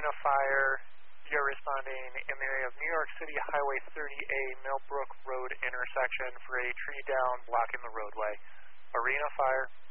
Arena Fire, you're responding in the area of New York City Highway 30A, Millbrook Road intersection for a tree down blocking the roadway. Arena Fire.